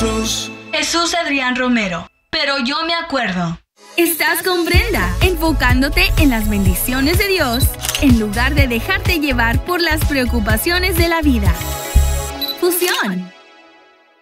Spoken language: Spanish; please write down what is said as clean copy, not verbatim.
Jesús. Jesús Adrián Romero. Pero yo me acuerdo. Estás con Brenda, enfocándote en las bendiciones de Dios, en lugar de dejarte llevar por las preocupaciones de la vida. Fusión.